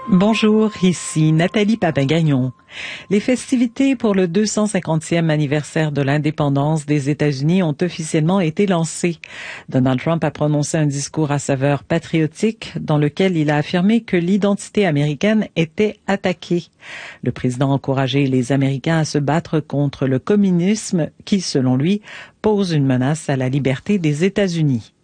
Bonjour, ici Nathalie Papin-Gagnon. Les festivités pour le 250e anniversaire de l'indépendance des États-Unis ont officiellement été lancées. Donald Trump a prononcé un discours à saveur patriotique dans lequel il a affirmé que l'identité américaine était attaquée. Le président a encouragé les Américains à se battre contre le communisme qui, selon lui, pose une menace à la liberté des États-Unis.